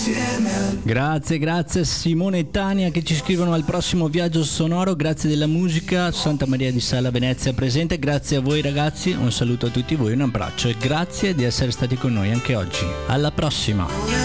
Grazie Simone e Tania che ci scrivono al prossimo viaggio sonoro. Grazie della musica, Santa Maria di Sala Venezia presente. Grazie a voi ragazzi, un saluto a tutti voi, un abbraccio e grazie di essere stati con noi anche oggi. Alla prossima.